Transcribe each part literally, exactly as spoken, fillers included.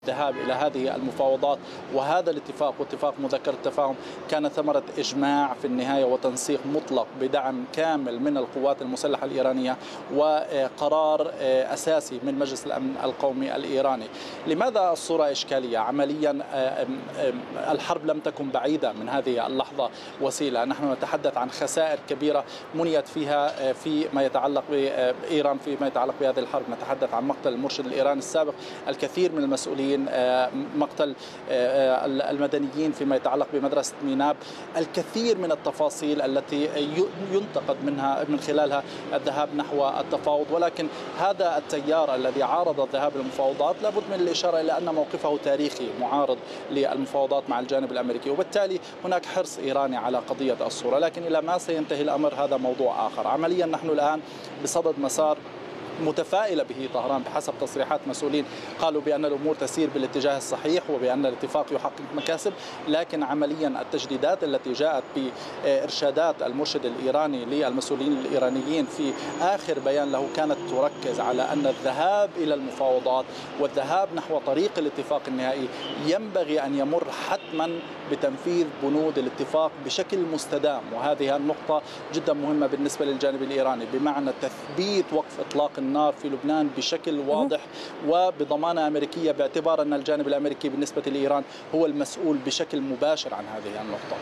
الذهاب إلى هذه المفاوضات، وهذا الاتفاق واتفاق مذكرة التفاهم كان ثمرة إجماع في النهاية وتنسيق مطلق بدعم كامل من القوات المسلحة الإيرانية وقرار أساسي من مجلس الأمن القومي الإيراني. لماذا الصورة إشكالية؟ عمليا الحرب لم تكن بعيدة من هذه اللحظة وسيلة، نحن نتحدث عن خسائر كبيرة منيت فيها فيما يتعلق بإيران فيما يتعلق بهذه الحرب. نتحدث عن مقتل المرشد الإيراني السابق، الكثير من المسؤولين، مقتل المدنيين فيما يتعلق بمدرسة ميناب، الكثير من التفاصيل التي ينتقد منها من خلالها الذهاب نحو التفاوض. ولكن هذا التيار الذي عارض الذهاب للمفاوضات لابد من الإشارة إلى أن موقفه تاريخي معارض للمفاوضات مع الجانب الأمريكي، وبالتالي هناك حرص إيراني على قضية الصورة. لكن إلى ما سينتهي الأمر هذا موضوع آخر. عمليا نحن الآن بصدد مسار متفائلة به طهران بحسب تصريحات مسؤولين قالوا بأن الأمور تسير بالاتجاه الصحيح وبأن الاتفاق يحقق مكاسب، لكن عمليا التجديدات التي جاءت بإرشادات المرشد الإيراني للمسؤولين الإيرانيين في آخر بيان له كانت تركز على أن الذهاب إلى المفاوضات والذهاب نحو طريق الاتفاق النهائي ينبغي أن يمر حتما بتنفيذ بنود الاتفاق بشكل مستدام، وهذه النقطة جدا مهمة بالنسبة للجانب الإيراني، بمعنى تثبيت وقف إطلاق النار في لبنان بشكل واضح وبضمانة أمريكية، باعتبار أن الجانب الأمريكي بالنسبة لإيران هو المسؤول بشكل مباشر عن هذه النقطة.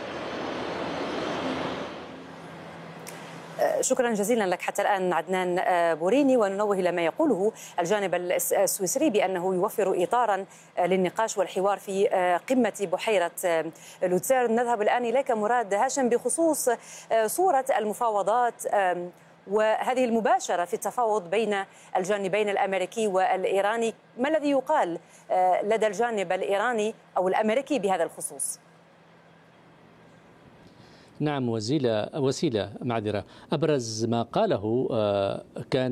شكرا جزيلا لك حتى الآن عدنان بوريني. وننوه إلى ما يقوله الجانب السويسري بأنه يوفر إطارا للنقاش والحوار في قمة بحيرة لوتسيرن. نذهب الآن إليك مراد هاشم بخصوص صورة المفاوضات وهذه المباشرة في التفاوض بين الجانبين الأمريكي والإيراني. ما الذي يقال لدى الجانب الإيراني أو الأمريكي بهذا الخصوص؟ نعم وسيلة وسيلة معذرة أبرز ما قاله كان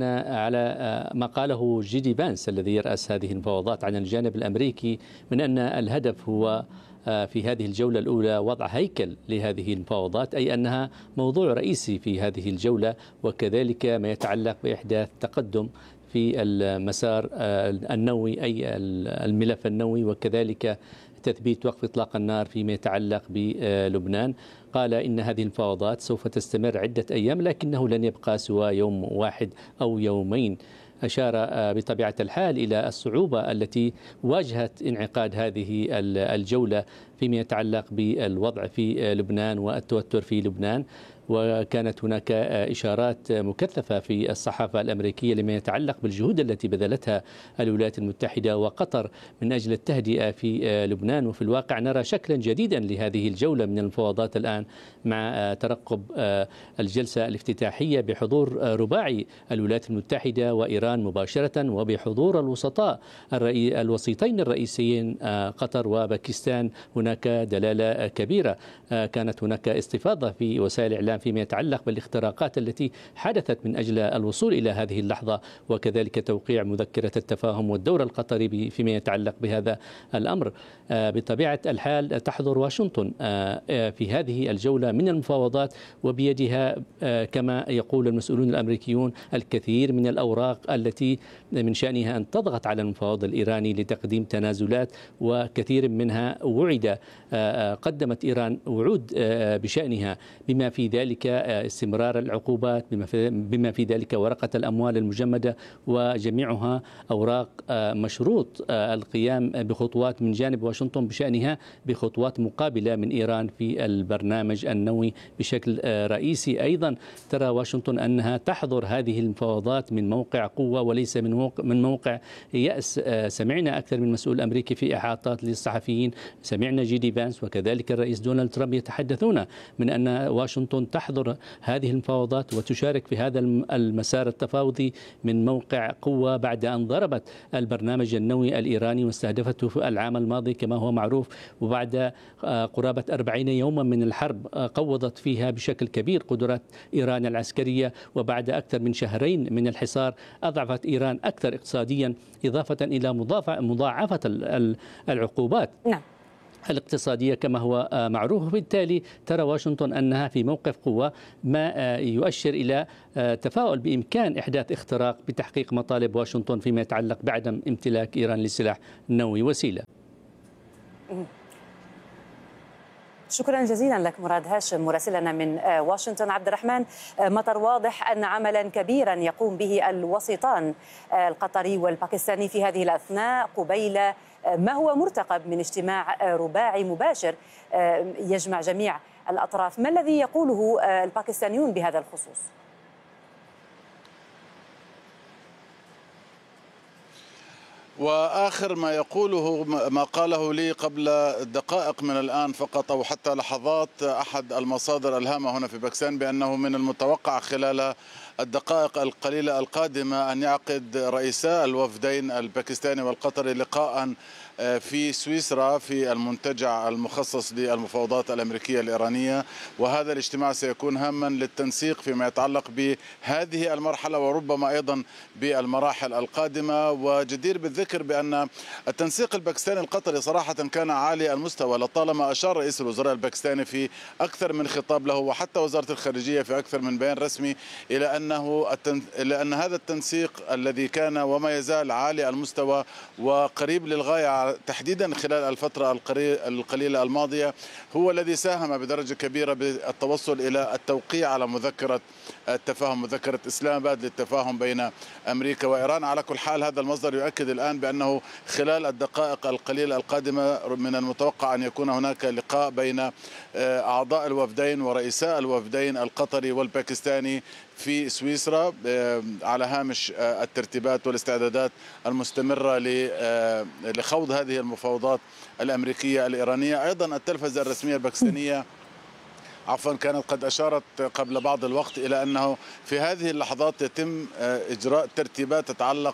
على ما قاله جيدي فانس الذي يرأس هذه المفاوضات عن الجانب الأمريكي من أن الهدف هو في هذه الجولة الأولى وضع هيكل لهذه المفاوضات، أي أنها موضوع رئيسي في هذه الجولة، وكذلك ما يتعلق بإحداث تقدم في المسار النووي أي الملف النووي، وكذلك تثبيت وقف إطلاق النار فيما يتعلق بلبنان. قال إن هذه المفاوضات سوف تستمر عدة أيام لكنه لن يبقى سوى يوم واحد أو يومين. أشار بطبيعة الحال إلى الصعوبة التي واجهت انعقاد هذه الجولة فيما يتعلق بالوضع في لبنان والتوتر في لبنان، وكانت هناك إشارات مكثفة في الصحافة الأمريكية لما يتعلق بالجهود التي بذلتها الولايات المتحدة وقطر من أجل التهدئة في لبنان. وفي الواقع نرى شكلا جديدا لهذه الجولة من المفاوضات الآن مع ترقب الجلسة الافتتاحية بحضور رباعي الولايات المتحدة وإيران مباشرة، وبحضور الوسطاء الوسيطين الرئيسيين قطر وباكستان. هناك دلالة كبيرة. كانت هناك استفاضة في وسائل الإعلام فيما يتعلق بالاختراقات التي حدثت من أجل الوصول إلى هذه اللحظة، وكذلك توقيع مذكرة التفاهم والدور القطري فيما يتعلق بهذا الأمر. بطبيعة الحال تحضر واشنطن في هذه الجولة من المفاوضات، وبيدها كما يقول المسؤولون الأمريكيون الكثير من الأوراق التي من شأنها أن تضغط على المفاوض الإيراني لتقديم تنازلات، وكثير منها وعد قدمت إيران وعود بشأنها، بما في ذلك استمرار العقوبات، بما في ذلك ورقة الأموال المجمدة، وجميعها أوراق مشروط القيام بخطوات من جانب واشنطن بشأنها بخطوات مقابلة من إيران في البرنامج النووي بشكل رئيسي. أيضا ترى واشنطن أنها تحضر هذه المفاوضات من موقع قوة وليس من موقع, من موقع يأس. سمعنا أكثر من مسؤول أمريكي في إحاطات للصحفيين، سمعنا جيدي فانس وكذلك الرئيس دونالد ترامب يتحدثون من أن واشنطن تحضر هذه المفاوضات وتشارك في هذا المسار التفاوضي من موقع قوة بعد أن ضربت البرنامج النووي الإيراني واستهدفته في العام الماضي كما هو معروف، وبعد قرابة أربعين يوما من الحرب قوضت فيها بشكل كبير قدرات إيران العسكرية، وبعد أكثر من شهرين من الحصار أضعفت إيران أكثر اقتصاديا إضافة إلى مضاعفة العقوبات. نعم. الاقتصادية كما هو معروف، وبالتالي ترى واشنطن أنها في موقف قوة، ما يؤشر إلى تفاؤل بإمكان إحداث اختراق بتحقيق مطالب واشنطن فيما يتعلق بعدم امتلاك إيران لسلاح نووي وسيلة. شكرا جزيلا لك مراد هاشم مراسلنا من واشنطن. عبد الرحمن مطر، واضح أن عملا كبيرا يقوم به الوسيطان القطري والباكستاني في هذه الأثناء قبيل ما هو مرتقب من اجتماع رباعي مباشر يجمع جميع الأطراف. ما الذي يقوله الباكستانيون بهذا الخصوص؟ وآخر ما يقوله ما قاله لي قبل دقائق من الآن فقط أو حتى لحظات أحد المصادر الهامة هنا في باكستان، بأنه من المتوقع خلال الدقائق القليلة القادمة أن يعقد رئيسا الوفدين الباكستاني والقطري لقاء في سويسرا في المنتجع المخصص للمفاوضات الأمريكية الإيرانية، وهذا الاجتماع سيكون هاما للتنسيق فيما يتعلق بهذه المرحلة وربما أيضا بالمراحل القادمة. وجدير بالذكر بأن التنسيق الباكستاني القطري صراحة كان عالي المستوى، لطالما أشار رئيس الوزراء الباكستاني في أكثر من خطاب له وحتى وزارة الخارجية في أكثر من بيان رسمي إلى أنه التن... إلى أن هذا التنسيق الذي كان وما يزال عالي المستوى وقريب للغاية تحديدا خلال الفترة القليلة الماضية هو الذي ساهم بدرجة كبيرة بالتوصل إلى التوقيع على مذكرة التفاهم، مذكرة إسلام آباد للتفاهم بين أمريكا وإيران. على كل حال هذا المصدر يؤكد الآن بأنه خلال الدقائق القليلة القادمة من المتوقع أن يكون هناك لقاء بين أعضاء الوفدين ورئيساء الوفدين القطري والباكستاني في سويسرا على هامش الترتيبات والاستعدادات المستمرة لخوض هذه المفاوضات الأمريكية الإيرانية. أيضا التلفزة الرسمية الباكستانية عفوا كانت قد أشارت قبل بعض الوقت إلى أنه في هذه اللحظات يتم إجراء ترتيبات تتعلق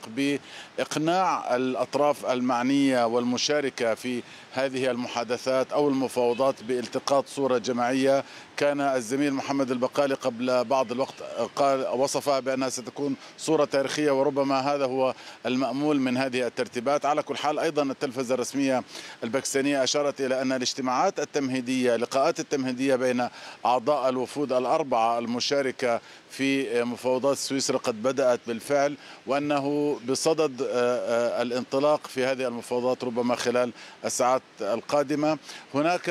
بإقناع الأطراف المعنية والمشاركة في هذه المحادثات أو المفاوضات بالتقاط صورة جماعية. كان الزميل محمد البقالي قبل بعض الوقت قال وصفها بأنها ستكون صورة تاريخية، وربما هذا هو المأمول من هذه الترتيبات. على كل حال أيضا التلفزة الرسمية الباكستانية أشارت إلى أن الاجتماعات التمهيدية اللقاءات التمهيدية بين أعضاء الوفود الأربعة المشاركة في مفاوضات سويسرا قد بدأت بالفعل، وأنه بصدد الانطلاق في هذه المفاوضات ربما خلال الساعات القادمة. هناك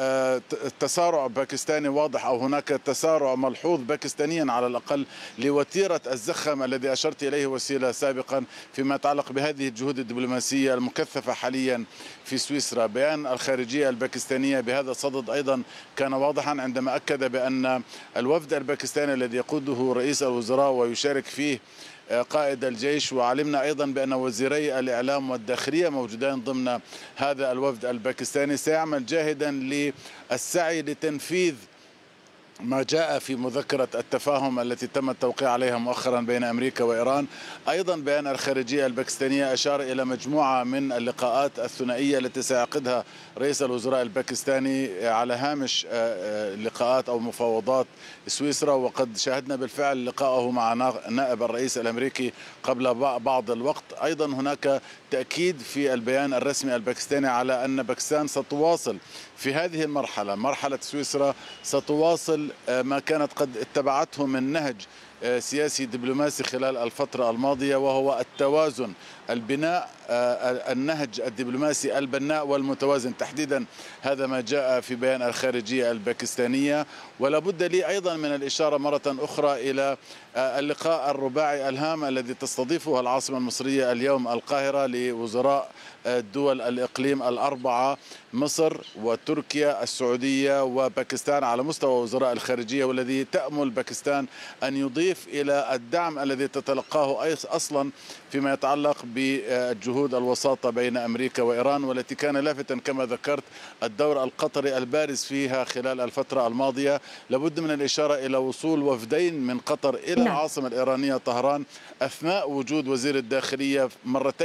تسارع باكستاني واضح أو هناك تسارع ملحوظ باكستانيا على الأقل لوتيرة الزخم الذي أشرت إليه وسيلة سابقا فيما يتعلق بهذه الجهود الدبلوماسية المكثفة حاليا في سويسرا. بيان الخارجية الباكستانية بهذا الصدد أيضا كان واضحا عندما أكد بأن الوفد الباكستاني الذي يقوده رئيس الوزراء ويشارك فيه قائد الجيش، وعلمنا أيضا بأن وزيري الإعلام والداخلية موجودان ضمن هذا الوفد الباكستاني، سيعمل جاهدا للسعي لتنفيذ ما جاء في مذكرة التفاهم التي تم التوقيع عليها مؤخرا بين أمريكا وإيران. أيضا بيان الخارجية الباكستانية أشار إلى مجموعة من اللقاءات الثنائية التي سيعقدها رئيس الوزراء الباكستاني على هامش لقاءات أو مفاوضات سويسرا، وقد شاهدنا بالفعل لقاءه مع نائب الرئيس الأمريكي قبل بعض الوقت. أيضا هناك تأكيد في البيان الرسمي الباكستاني على أن باكستان ستواصل في هذه المرحلة مرحلة سويسرا ستواصل ما كانت قد اتبعته من نهج سياسي دبلوماسي خلال الفترة الماضية، وهو التوازن، البناء النهج الدبلوماسي البناء والمتوازن تحديدا. هذا ما جاء في بيان الخارجية الباكستانية. ولا بد لي أيضا من الإشارة مرة أخرى إلى اللقاء الرباعي الهام الذي تستضيفه العاصمة المصرية اليوم القاهرة لوزراء الدول الإقليم الأربعة، مصر وتركيا السعودية وباكستان على مستوى وزراء الخارجية، والذي تأمل باكستان أن يضيف إلى الدعم الذي تتلقاه أصلا فيما يتعلق بالجهود الوساطة بين أمريكا وإيران، والتي كان لافتا كما ذكرت الدور القطري البارز فيها خلال الفترة الماضية. لابد من الإشارة إلى وصول وفدين من قطر إلى العاصمة الإيرانية طهران أثناء وجود وزير الداخلية مرتين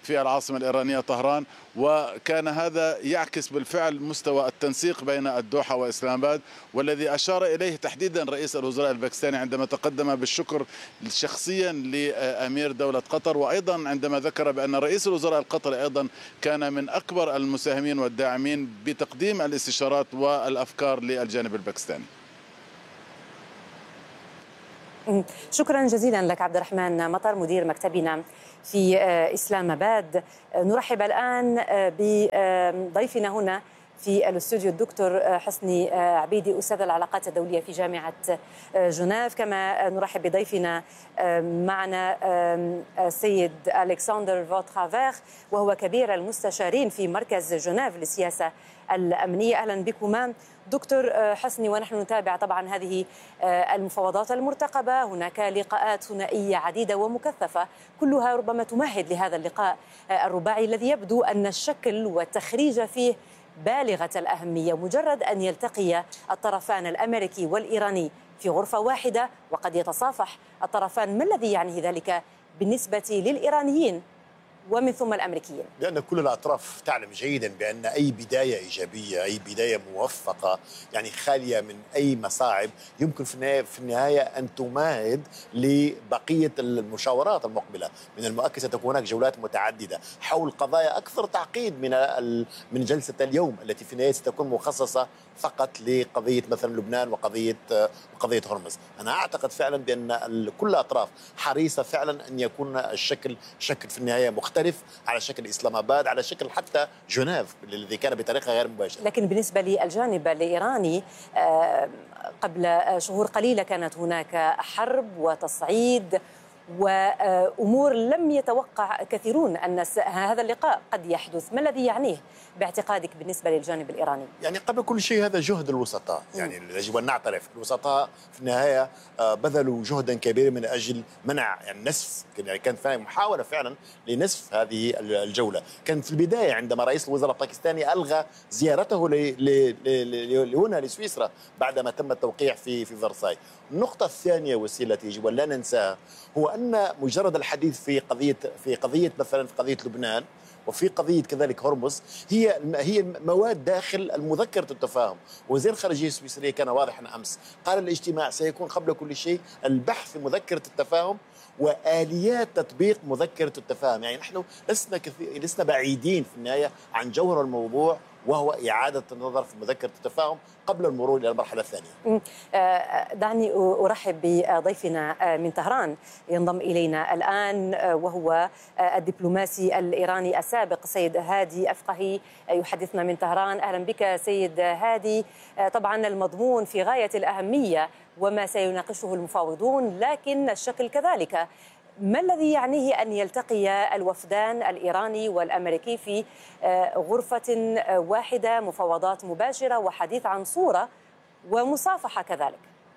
في العاصمة الإيرانية طهران، وكان هذا يعكس بالفعل مستوى التنسيق بين الدوحة وإسلام آباد، والذي أشار إليه تحديدا رئيس الوزراء الباكستاني عندما تقدم بالشكر شخصيا لأمير دولة قطر، وأيضا عندما ذكر بأن رئيس الوزراء القطري أيضا كان من أكبر المساهمين والداعمين بتقديم الاستشارات والأفكار للجانب الباكستاني. شكرا جزيلا لك عبد الرحمن مطر مدير مكتبنا في إسلام آباد. نرحب الآن بضيفنا هنا في الاستوديو الدكتور حسني عبيدي أستاذ العلاقات الدولية في جامعة جنيف، كما نرحب بضيفنا معنا السيد ألكسندر فوترافير وهو كبير المستشارين في مركز جنيف للسياسة الأمنية. أهلا بكما دكتور حسني. ونحن نتابع طبعا هذه المفاوضات المرتقبة، هناك لقاءات ثنائية عديدة ومكثفة كلها ربما تمهد لهذا اللقاء الرباعي الذي يبدو أن الشكل والتخريج فيه بالغة الأهمية. مجرد أن يلتقي الطرفان الأمريكي والإيراني في غرفة واحدة وقد يتصافح الطرفان، ما الذي يعني ذلك بالنسبة للإيرانيين ومن ثم الأمريكيين؟ لأن كل الأطراف تعلم جيدا بأن أي بداية إيجابية، أي بداية موفقة يعني خالية من أي مصاعب، يمكن في النهاية, في النهاية أن تمهد لبقية المشاورات المقبلة. من المؤكد ستكون هناك جولات متعددة حول قضايا أكثر تعقيد من من جلسة اليوم التي في النهاية ستكون مخصصة فقط لقضية مثلا لبنان وقضية وقضية هرمز. أنا أعتقد فعلا بأن كل الأطراف حريصة فعلا أن يكون الشكل شكل في النهاية مختلف على شكل إسلام آباد، على شكل حتى جنيف الذي كان بطريقة غير مباشرة. لكن بالنسبة للجانب الإيراني قبل شهور قليلة كانت هناك حرب وتصعيد وأمور لم يتوقع كثيرون أن هذا اللقاء قد يحدث. ما الذي يعنيه باعتقادك بالنسبة للجانب الإيراني؟ يعني قبل كل شيء هذا جهد الوسطاء، يعني يجب أن نعترف الوسطاء في النهاية بذلوا جهدا كبيرا من أجل منع يعني نسف، يعني كان محاولة فعلا لنسف هذه الجولة. كان في البداية عندما رئيس الوزراء الباكستاني ألغى زيارته لهنا لسويسرا بعدما تم التوقيع في في فرساي. النقطة الثانية والتي يجب أن لا ننساها هو أن مجرد الحديث في قضية في قضية مثلا في قضية لبنان وفي قضية كذلك هرمز هي هي مواد داخل المذكرة التفاهم. وزير الخارجية السويسرية كان واضحا أمس، قال الاجتماع سيكون قبل كل شيء البحث في مذكرة التفاهم وآليات تطبيق مذكرة التفاهم. يعني نحن لسنا كثير لسنا بعيدين في النهاية عن جوهر الموضوع، وهو إعادة النظر في مذكرة التفاهم قبل المرور إلى المرحلة الثانية. دعني أرحب بضيفنا من طهران ينضم إلينا الآن، وهو الدبلوماسي الإيراني السابق سيد هادي أفقهي يحدثنا من طهران. أهلا بك سيد هادي. طبعا المضمون في غاية الأهمية وما سيناقشه المفاوضون، لكن الشكل كذلك. ما الذي يعنيه أن يلتقي الوفدان الإيراني والأمريكي في غرفة واحدة، مفاوضات مباشرة وحديث عن صورة ومصافحة كذلك؟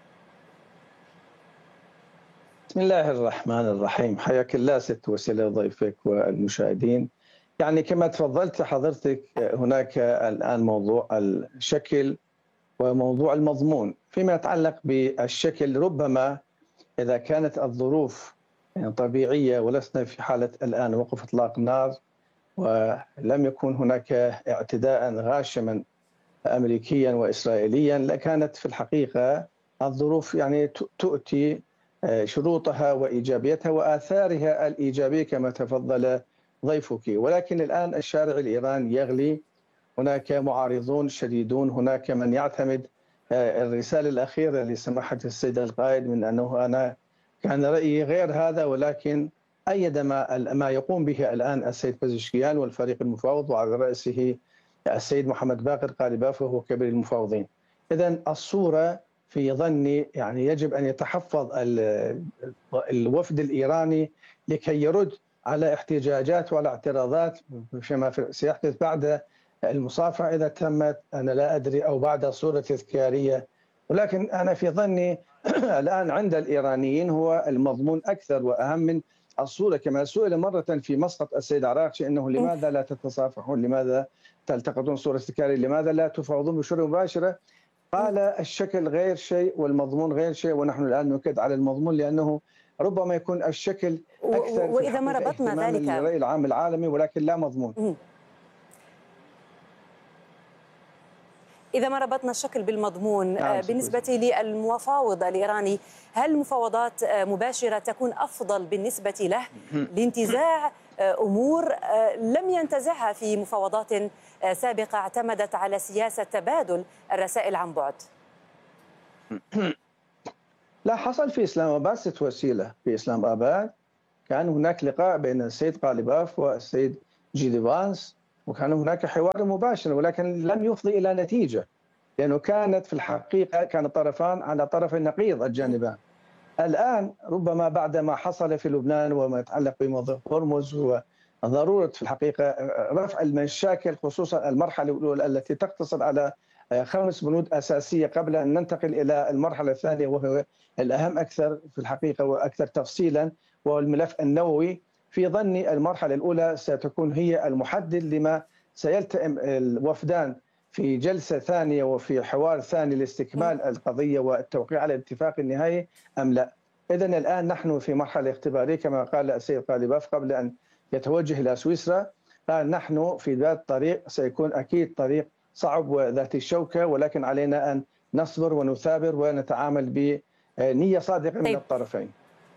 بسم الله الرحمن الرحيم. حياك الله ست وسيلة ضيفك والمشاهدين. يعني كما تفضلت حضرتك هناك الآن موضوع الشكل وموضوع المضمون. فيما يتعلق بالشكل ربما إذا كانت الظروف يعني طبيعية ولسنا في حالة الآن وقف إطلاق نار ولم يكن هناك اعتداء غاشما أمريكيا وإسرائيليا، لكانت في الحقيقة الظروف يعني تؤتي شروطها وإيجابيتها وآثارها الإيجابية كما تفضل ضيفك. ولكن الآن الشارع الإيراني يغلي، هناك معارضون شديدون، هناك من يعتمد الرسالة الأخيرة لسماحة السيد القائد من أنه أنا كان رأيي غير هذا، ولكن أيد ما ما يقوم به الآن السيد بزشكيان والفريق المفاوض وعلى رأسه السيد محمد باقر قالباف وهو كبير المفاوضين. إذن الصورة في ظني يعني يجب أن يتحفظ الوفد الإيراني لكي يرد على احتجاجات وعلى اعتراضات فيما سيحدث بعد المصافحة إذا تمت، أنا لا أدري، أو بعد صورة تذكارية. ولكن أنا في ظني الآن عند الإيرانيين هو المضمون أكثر وأهم من الصورة. كما سئل مرة في مسقط السيد عراقشي أنه لماذا لا تتصافحون، لماذا تلتقطون صورة تذكارية، لماذا لا تفاوضون بصورة مباشرة؟ قال الشكل غير شيء والمضمون غير شيء، ونحن الآن نؤكد على المضمون لأنه ربما يكون الشكل أكثر وإذا ما ربطنا ذلك الرأي العام العالمي ولكن لا مضمون. إذا ما ربطنا الشكل بالمضمون، نعم بالنسبة للمفاوض الإيراني، هل مفاوضات مباشرة تكون أفضل بالنسبة له لانتزاع أمور لم ينتزعها في مفاوضات سابقة اعتمدت على سياسة تبادل الرسائل عن بعد؟ لا، حصل في إسلام آباد ست وسيلة. في إسلام آباد كان هناك لقاء بين السيد قاليباف والسيد جيدي فانس، وكان هناك حوار مباشر ولكن لم يفضي إلى نتيجة، لأنه كانت في الحقيقة كان الطرفان على طرف النقيض الجانبان. الآن ربما بعد ما حصل في لبنان وما يتعلق بموضوع هرمز وضرورة في الحقيقة رفع المشاكل، خصوصا المرحلة الأولى التي تقتصر على خمس بنود أساسية قبل أن ننتقل إلى المرحلة الثانية وهو الأهم أكثر في الحقيقة وأكثر تفصيلا، وهو الملف النووي. في ظني المرحلة الأولى ستكون هي المحدد لما سيلتئم الوفدان في جلسة ثانية وفي حوار ثاني لاستكمال القضية والتوقيع على الاتفاق النهائي أم لا. إذن الآن نحن في مرحلة اختبارية كما قال السيد قاليباف قبل أن يتوجه إلى سويسرا، قال نحن في ذات الطريق، سيكون أكيد طريق صعب وذات الشوكة، ولكن علينا أن نصبر ونثابر ونتعامل بنية صادقة من الطرفين.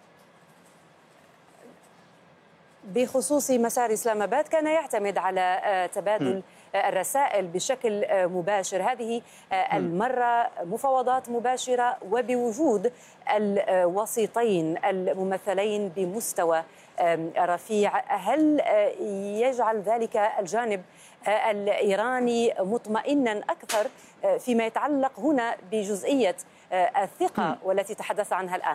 بخصوص مسار إسلام آباد كان يعتمد على تبادل الرسائل بشكل مباشر، هذه المرة مفاوضات مباشرة وبوجود الوسيطين الممثلين بمستوى رفيع. هل يجعل ذلك الجانب الإيراني مطمئنا أكثر فيما يتعلق هنا بجزئية الثقة والتي تحدث عنها الآن؟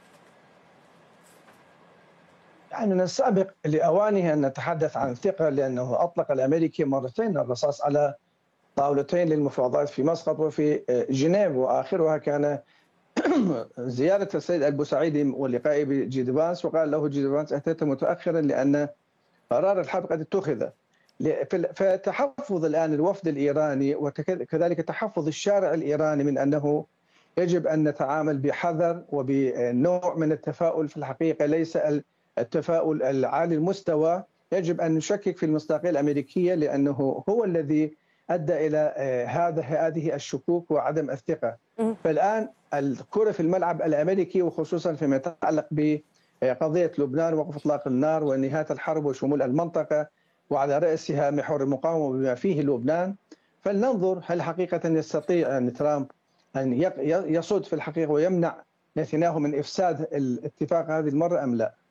يعني من السابق لأوانه أن نتحدث عن الثقة، لأنه أطلق الأمريكي مرتين الرصاص على طاولتين للمفاوضات في مسقط وفي جنيف، وآخرها كان زيارة السيد البوسعيدي واللقاء بجيدي فانس، وقال له جيدي فانس أتيت متأخرا لأن قرار الحرب قد اتخذ. فتحفظ الآن الوفد الإيراني وكذلك تحفظ الشارع الإيراني من أنه يجب أن نتعامل بحذر وبنوع من التفاؤل. في الحقيقة ليس التفاؤل العالي المستوى، يجب أن نشكك في المصداقية الأمريكية لأنه هو الذي أدى إلى هذا هذه الشكوك وعدم الثقة. فالآن الكرة في الملعب الأمريكي، وخصوصا فيما يتعلق بقضية لبنان وقف إطلاق النار ونهاية الحرب وشمول المنطقة وعلى رأسها محور المقاومة بما فيه لبنان. فلننظر هل حقيقة يستطيع أن ترامب أن يصد في الحقيقة ويمنع نتنياهو من إفساد الاتفاق هذه المرة أم لا.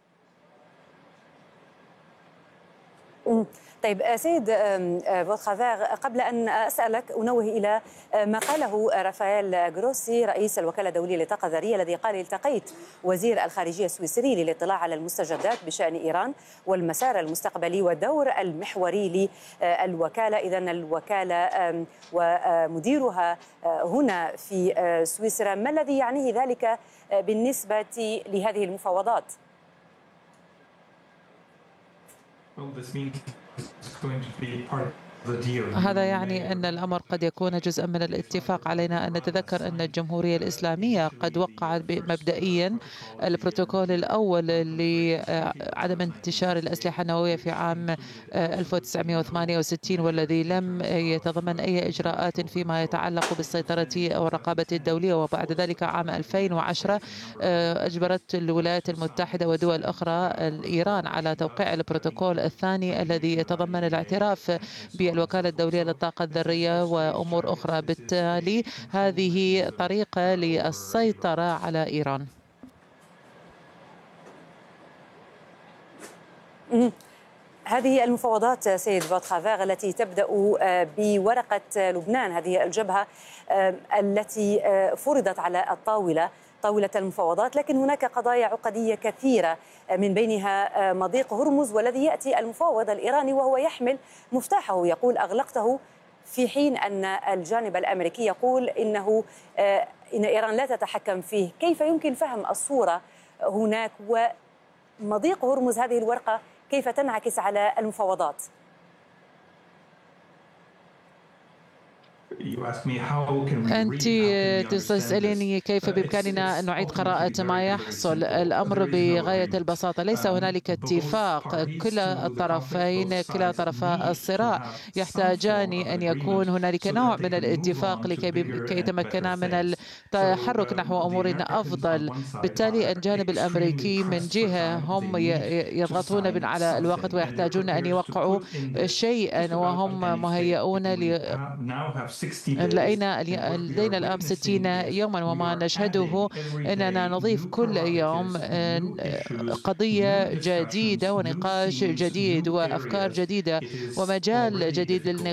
طيب سيد فوتخافيغ، قبل أن أسألك أنوه إلى ما قاله رافائيل جروسي رئيس الوكالة الدولية للطاقة الذرية، الذي قال التقيت وزير الخارجية السويسري للاطلاع على المستجدات بشأن إيران والمسار المستقبلي والدور المحوري للوكالة. إذن الوكالة ومديرها هنا في سويسرا، ما الذي يعنيه ذلك بالنسبة لهذه المفاوضات؟ Well, this means it's going to be part هذا يعني أن الأمر قد يكون جزءا من الاتفاق. علينا أن نتذكر أن الجمهورية الإسلامية قد وقعت مبدئيا البروتوكول الأول لعدم انتشار الأسلحة النووية في عام ألف وتسعمئة وثمانية وستين، والذي لم يتضمن أي إجراءات فيما يتعلق بالسيطرة أو الرقابة الدولية. وبعد ذلك عام ألفين وعشرة أجبرت الولايات المتحدة ودول أخرى إيران على توقيع البروتوكول الثاني الذي يتضمن الاعتراف بالوكالة الدولية للطاقة الذرية وأمور أخرى. بالتالي هذه طريقة للسيطرة على إيران. هذه المفاوضات سيد فوتخافيغ التي تبدأ بورقة لبنان، هذه الجبهة التي فرضت على الطاولة طاولة المفاوضات، لكن هناك قضايا عقدية كثيرة من بينها مضيق هرمز، والذي يأتي المفاوض الإيراني وهو يحمل مفتاحه، يقول أغلقته، في حين أن الجانب الأمريكي يقول إنه إن إيران لا تتحكم فيه. كيف يمكن فهم الصورة هناك؟ ومضيق هرمز هذه الورقة كيف تنعكس على المفاوضات؟ أنت تسأليني كيف بإمكاننا أن نعيد قراءة ما يحصل. الأمر بغاية البساطة، ليس هنالك اتفاق. كلا الطرفين كلا طرفا الصراع يحتاجان أن يكون هنالك نوع من الاتفاق لكي يتمكنا من التحرك نحو أمور أفضل. بالتالي الجانب الأمريكي من جهة هم يضغطون على الوقت ويحتاجون أن يوقعوا شيئا وهم مهيئون ل لدينا لدينا الآن ستين يوما، وما نشهده أننا نضيف كل يوم قضية جديدة ونقاش جديد وأفكار جديدة ومجال جديد للنقاش